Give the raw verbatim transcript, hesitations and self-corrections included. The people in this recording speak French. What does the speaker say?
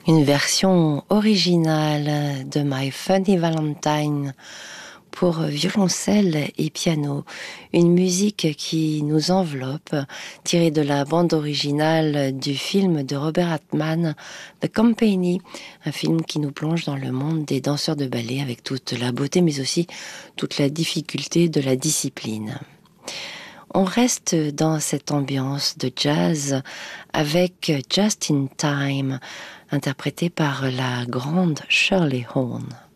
Une version originale de My Funny Valentine pour violoncelle et piano. Une musique qui nous enveloppe, tirée de la bande originale du film de Robert Altman, The Company, un film qui nous plonge dans le monde des danseurs de ballet avec toute la beauté mais aussi toute la difficulté de la discipline. On reste dans cette ambiance de jazz avec Just in Time, interprété par la grande Shirley Horn.